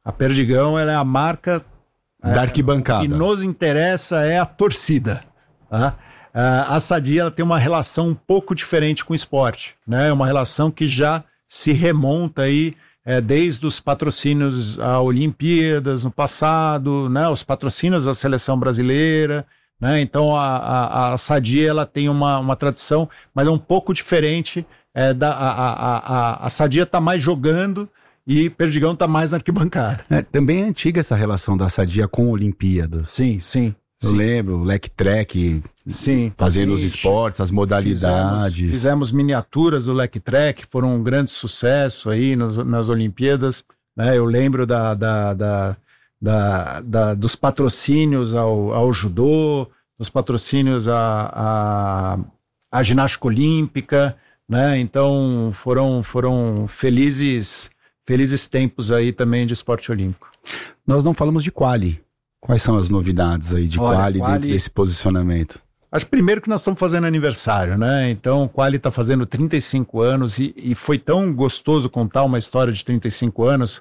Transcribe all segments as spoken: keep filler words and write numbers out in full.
A Perdigão ela é a marca da arquibancada. O que nos interessa é a torcida. Tá? A Sadia ela tem uma relação um pouco diferente com o esporte, né? É uma relação que já se remonta aí é, desde os patrocínios a Olimpíadas no passado, né? Os patrocínios da seleção brasileira, né? Então a, a, a Sadia ela tem uma, uma tradição, mas é um pouco diferente. É, da, a, a, a, a Sadia está mais jogando e Perdigão está mais na arquibancada. É, também é antiga essa relação da Sadia com Olimpíadas. Sim, sim. Eu sim. lembro, o Lec Trek, sim, fazendo sim. os esportes, as modalidades. Fizemos, fizemos miniaturas do Lec Trek, foram um grande sucesso aí nas, nas Olimpíadas. Né? Eu lembro da, da, da, da, da, dos patrocínios ao, ao judô, dos patrocínios à, à, à ginástica olímpica, né? Então foram, foram felizes, felizes tempos aí também de esporte olímpico. Nós não falamos de quali. Quais são as novidades aí de Olha, quali, quali dentro desse posicionamento? Acho primeiro que nós estamos fazendo aniversário, né? Então o Quali está fazendo trinta e cinco anos e, e foi tão gostoso contar uma história de trinta e cinco anos,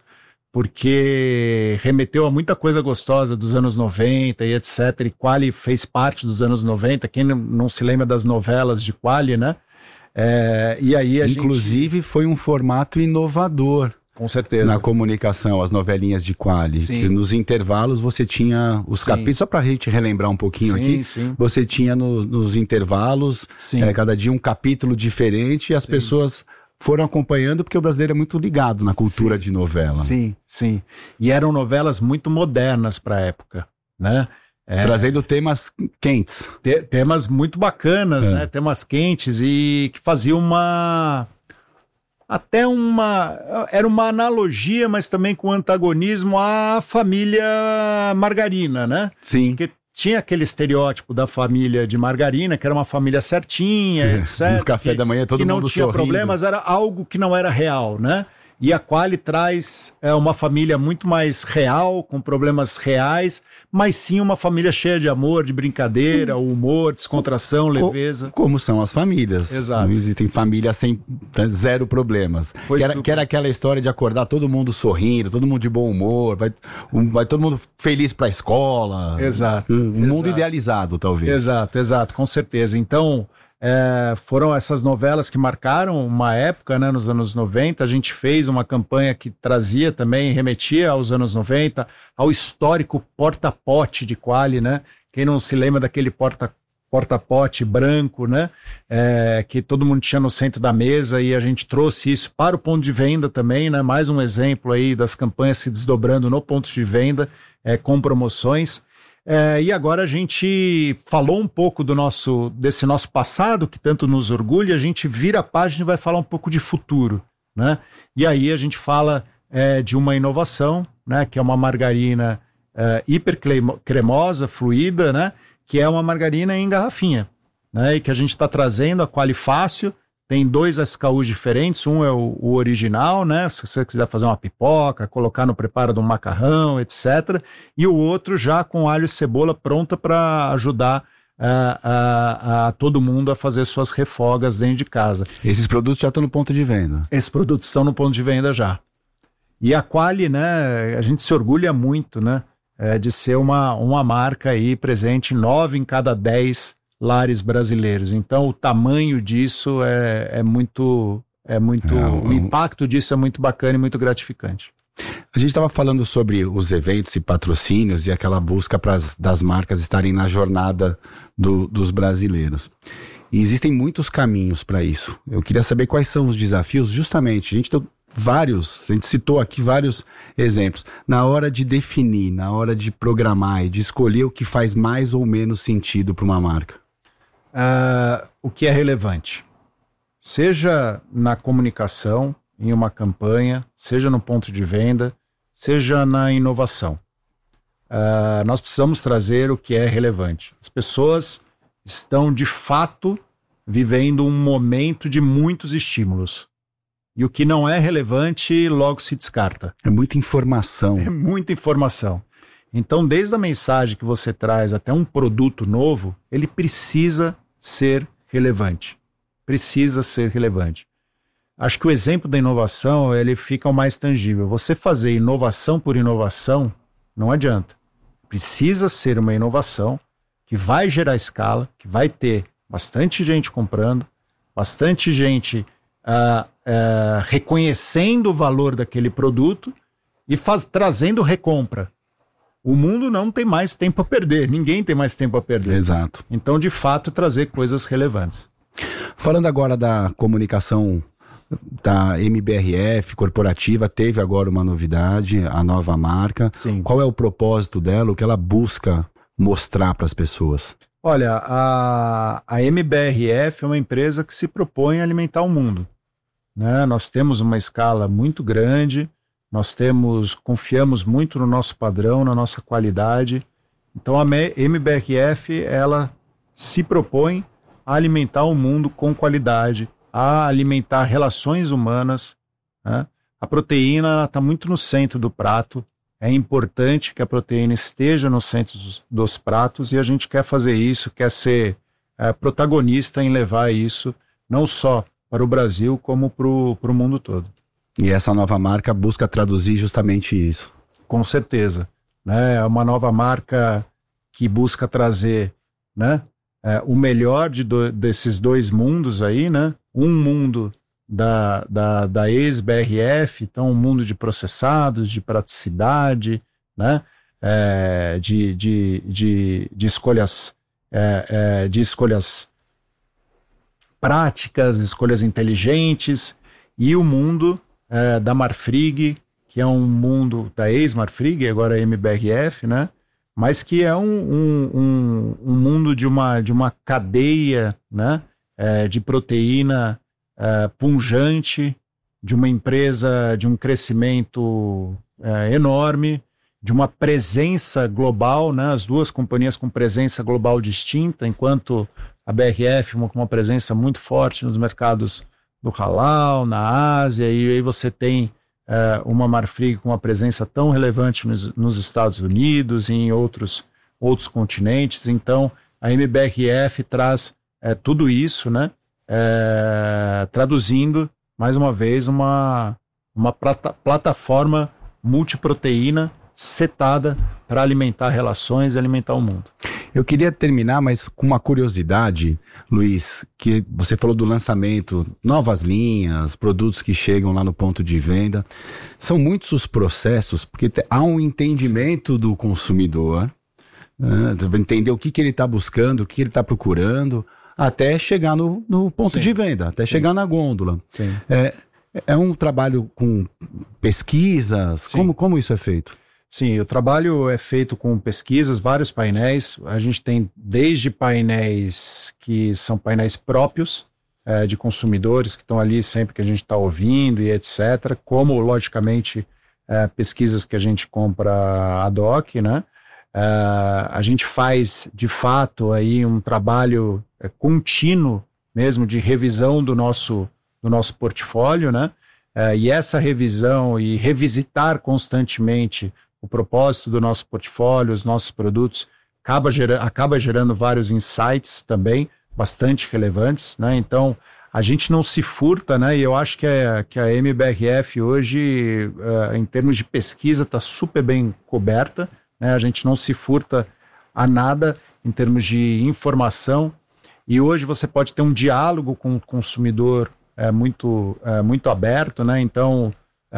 porque remeteu a muita coisa gostosa dos anos noventa e etcétera. E Quali fez parte dos anos noventa, quem não, não se lembra das novelas de Quali, né? É, e aí a Inclusive gente... foi um formato inovador. Com certeza. Na comunicação, as novelinhas de Quali. Sim. Que nos intervalos você tinha os Sim. capítulos, só pra gente relembrar um pouquinho sim, aqui, sim. você tinha no, nos intervalos, é, cada dia um capítulo diferente e as sim. pessoas foram acompanhando porque o brasileiro é muito ligado na cultura sim. de novela. Sim, sim. E eram novelas muito modernas para a época, né? É, trazendo temas quentes. Te, temas muito bacanas, é. né? Temas quentes e que faziam uma... Até uma... Era uma analogia, mas também com antagonismo à família Margarina, né? Sim. Porque tinha aquele estereótipo da família de Margarina, que era uma família certinha, é. etcétera. No café que, da manhã todo mundo mundo sorrindo. Que não tinha problemas, era algo que não era real, né? E a Quali traz é, uma família muito mais real, com problemas reais, mas sim uma família cheia de amor, de brincadeira, humor, descontração, leveza. Como são as famílias. Exato. Não existem famílias sem zero problemas. Que era, que era aquela história de acordar todo mundo sorrindo, todo mundo de bom humor, vai, um, vai todo mundo feliz para a escola. Exato. Um exato. mundo idealizado, talvez. Exato, exato, com certeza. Então... É, foram essas novelas que marcaram uma época, né, nos anos noventa. A gente fez uma campanha que trazia também, remetia aos anos noventa, ao histórico porta-pote de Quali, né? Quem não se lembra daquele porta, porta-pote branco, né? É, que todo mundo tinha no centro da mesa, e a gente trouxe isso para o ponto de venda também, né? Mais um exemplo aí das campanhas se desdobrando no ponto de venda, é, com promoções. É, e agora a gente falou um pouco do nosso, desse nosso passado, que tanto nos orgulha, a gente vira a página e vai falar um pouco de futuro, né? E aí a gente fala é, de uma inovação, né? Que é uma margarina é, hiper cremosa, fluida, né? Que é uma margarina em garrafinha, né? E que a gente está trazendo a Quali Fácil. Tem dois S K Us diferentes, um é o, o original, né? Se você quiser fazer uma pipoca, colocar no preparo de um macarrão, etcétera. E o outro já com alho e cebola pronta para ajudar uh, a, a todo mundo a fazer suas refogas dentro de casa. Esses produtos já estão no ponto de venda? Esses produtos estão no ponto de venda já. E a Quali, né? A gente se orgulha muito, né? É, de ser uma, uma marca aí presente em nove em cada dez lares brasileiros. Então o tamanho disso é, é muito, é muito é, um... o impacto disso é muito bacana e muito gratificante. A gente estava falando sobre os eventos e patrocínios e aquela busca pras, das marcas estarem na jornada do, dos brasileiros. E existem muitos caminhos para isso. Eu queria saber quais são os desafios, justamente, a gente tem vários, a gente citou aqui vários exemplos, na hora de definir, na hora de programar e de escolher o que faz mais ou menos sentido para uma marca. Uh, o que é relevante, seja na comunicação, em uma campanha, seja no ponto de venda, seja na inovação. Uh, nós precisamos trazer o que é relevante. As pessoas estão, de fato, vivendo um momento de muitos estímulos. E o que não é relevante, logo se descarta. É muita informação. É muita informação. Então, desde a mensagem que você traz até um produto novo, ele precisa ser relevante. Precisa ser relevante. acho que o exemplo da inovação, ele fica o mais tangível. Você fazer inovação por inovação, não adianta. Precisa ser uma inovação que vai gerar escala, que vai ter bastante gente comprando, bastante gente uh, uh, reconhecendo o valor daquele produto e faz, trazendo recompra. O mundo não tem mais tempo a perder, ninguém tem mais tempo a perder. Exato. Então, de fato, trazer coisas relevantes. Falando agora da comunicação da M B R F corporativa, teve agora uma novidade, a nova marca. Sim. Qual é o propósito dela, o que ela busca mostrar para as pessoas? Olha, a, a M B R F é uma empresa que se propõe a alimentar o mundo, né? Nós temos uma escala muito grande, nós temos, confiamos muito no nosso padrão, na nossa qualidade. Então a M B R F, ela se propõe a alimentar o mundo com qualidade, a alimentar relações humanas, né? A proteína está muito no centro do prato. É importante que a proteína esteja no centro dos, dos pratos e a gente quer fazer isso, quer ser é, protagonista em levar isso não só para o Brasil, como para o mundo todo. E essa nova marca busca traduzir justamente isso. Com certeza. Né? É uma nova marca que busca trazer, né, é, o melhor de do, desses dois mundos aí, né? Um mundo da, da, da ex-B R F, então um mundo de processados, de praticidade, né? É, de, de, de, de escolhas é, é, de escolhas práticas, escolhas inteligentes, e o mundo é, da Marfrig, que é um mundo da ex-Marfrig, agora M B R F, né? Mas que é um, um, um, um mundo de uma, de uma cadeia, né? É, de proteína é, pungente, de uma empresa de um crescimento é, enorme, de uma presença global, né? As duas companhias com presença global distinta, enquanto a B R F uma, com uma presença muito forte nos mercados do halal, na Ásia, e aí você tem é, uma Marfrig com uma presença tão relevante nos, nos Estados Unidos e em outros, outros continentes. Então a M B R F traz é, tudo isso, né? É, traduzindo, mais uma vez, uma, uma plata, plataforma multiproteína setada para alimentar relações e alimentar o mundo. Eu queria terminar, mas com uma curiosidade, Luiz, que você falou do lançamento, novas linhas, produtos que chegam lá no ponto de venda. São muitos os processos, porque há um entendimento do consumidor, né, entender o que, que ele está buscando, o que ele está procurando, até chegar no, no ponto Sim. de venda, até Sim. chegar na gôndola. Sim. É, é um trabalho com pesquisas? Como, como isso é feito? Sim, o trabalho é feito com pesquisas, vários painéis. A gente tem desde painéis que são painéis próprios é, de consumidores, que estão ali sempre que a gente está ouvindo e etcétera, como, logicamente, é, pesquisas que a gente compra ad hoc, né? É, a gente faz, de fato, aí um trabalho é, contínuo mesmo de revisão do nosso, do nosso portfólio, né? É, e essa revisão e revisitar constantemente o propósito do nosso portfólio, os nossos produtos, acaba, gera, acaba gerando vários insights também, bastante relevantes, né? Então, a gente não se furta, né? E eu acho que a, que a M B R F hoje, uh, em termos de pesquisa, está super bem coberta, né? A gente não se furta a nada em termos de informação. E hoje você pode ter um diálogo com o consumidor é, muito, é, muito aberto, né? Então,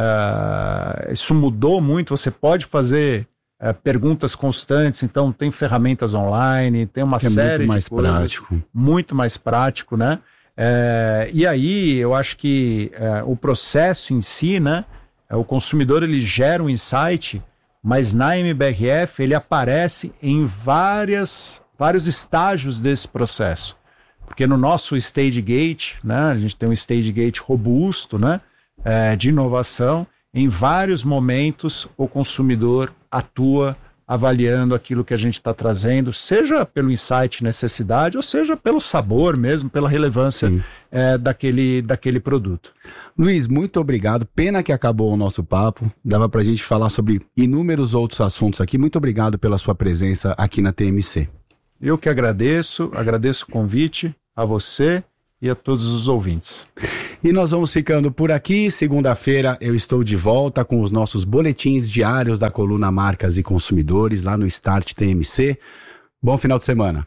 Uh, isso mudou muito. Você pode fazer uh, perguntas constantes, então tem ferramentas online, tem uma é série muito mais de coisas, prático. muito mais prático, né? Uh, e aí eu acho que uh, o processo em si, né? Uh, o consumidor ele gera um insight, mas na M B R F ele aparece em várias, vários estágios desse processo, porque no nosso stage gate, né? A gente tem um stage gate robusto, né? É, de inovação, em vários momentos o consumidor atua avaliando aquilo que a gente está trazendo, seja pelo insight, necessidade, ou seja pelo sabor mesmo, pela relevância é, daquele, daquele produto. Luiz, muito obrigado. Pena que acabou o nosso papo. Dava para a gente falar sobre inúmeros outros assuntos aqui. Muito obrigado pela sua presença aqui na T M C. Eu que agradeço, agradeço o convite a você e a todos os ouvintes. E nós vamos ficando por aqui. Segunda-feira eu estou de volta com os nossos boletins diários da coluna Marcas e Consumidores lá no Start T M C. Bom final de semana.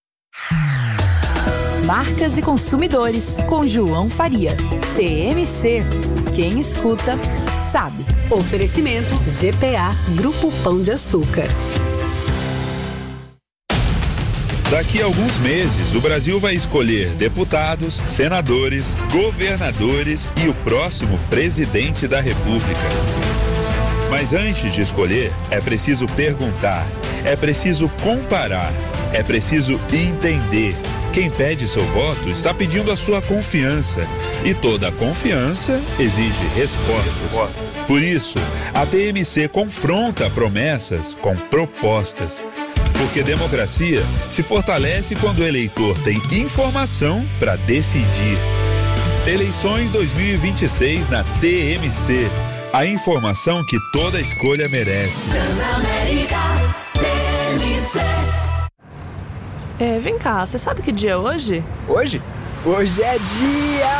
Marcas e Consumidores, com João Faria. T M C. Quem escuta, sabe. Oferecimento G P A, Grupo Pão de Açúcar. Daqui a alguns meses, o Brasil vai escolher deputados, senadores, governadores e o próximo presidente da República. Mas antes de escolher, é preciso perguntar, é preciso comparar, é preciso entender. Quem pede seu voto está pedindo a sua confiança. E toda confiança exige respostas. Por isso, a T M C confronta promessas com propostas. Porque democracia se fortalece quando o eleitor tem informação para decidir. Eleições dois mil e vinte e seis na T M C. A informação que toda escolha merece. É, vem cá, você sabe que dia é hoje? Hoje? Hoje é dia